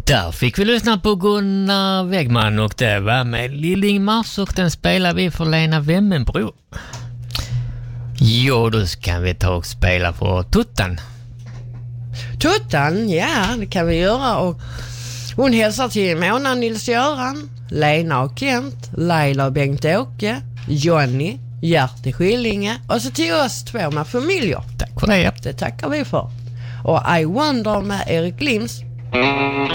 Där fick vi lyssna på Gunnar Wäggman och det var med Lilling-Mars och den spelar vi för Lena Wemmenbro. Jo, då kan vi ta och spela för Tuttan. Tuttan, ja, det kan vi göra. Och hon hälsar till Mona, Nils-Göran, Lena och Kent, Laila och Bengt-Åke, Johnny, Gert i Skillinge och så till oss 2 med familjer. Tack för det. Det tackar vi för. Och I Wonder med Erik Lims.